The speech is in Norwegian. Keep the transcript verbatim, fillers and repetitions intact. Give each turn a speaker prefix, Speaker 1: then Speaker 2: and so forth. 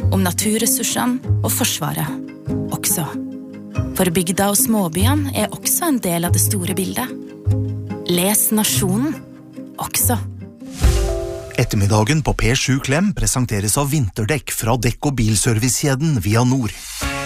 Speaker 1: om naturressursene og forsvaret, også. For bygda og småbyene er også en del av det store bildet. Les Nasjonen, også.
Speaker 2: Ettermiddagen på P sju Klem presenteres av vinterdekk fra dekk- og bilservicekjeden Via Nord.